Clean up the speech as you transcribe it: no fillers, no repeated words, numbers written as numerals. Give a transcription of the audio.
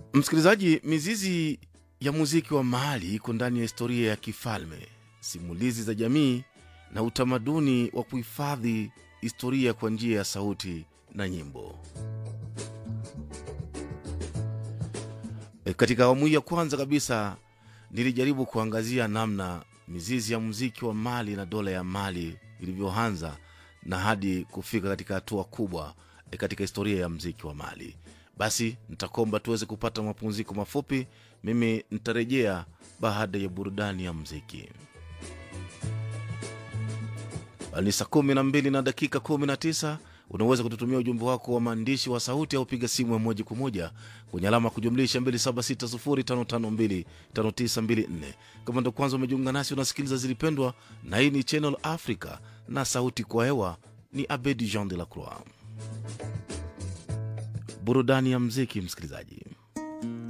Msikilizaji, mizizi ya muziki wa Mali iko ndani ya historia ya kifalme, simulizi za jamii na utamaduni wa kuhifadhi historia kwa njia ya sauti na nyimbo. Katika awamu hii ya kwanza kabisa nilijaribu kuangazia namna mizizi ya muziki wa Mali na dola ya Mali ilivyoanza na hadi kufika katika hatua kubwa katika historia ya muziki wa Mali. Basi nitakomba tuweze kupata mapumziko mafupi. Mimi nitarejea baada ya burudani ya muziki. Ni saa 12 na dakika 19. Unaweza kututumia ujumbe wako wa maandishi wa sauti au piga simu ya moja kwa moja kwenye alama kujumlisha 2760552594. Kama ndo kwanza umejiunga nasi, unasikiliza Zilipendwa na hii ni Channel Africa na sauti kwa hewa ni Abedi Jean de la Croix. Burudani ya muziki, msikilizaji.